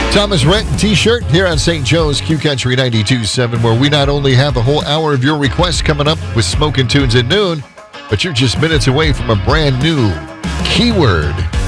Thomas Rhett T-shirt here on St. Joe's Q Country 92.7, where we not only have a whole hour of your requests coming up with Smokin' Tunes at noon, but you're just minutes away from a brand new keyword.